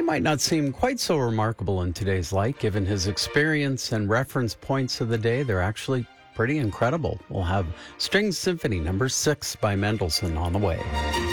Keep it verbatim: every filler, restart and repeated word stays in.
might not seem quite so remarkable in today's light, given his experience and reference points of the day. They're actually pretty incredible. We'll have String Symphony number six by Mendelssohn on the way.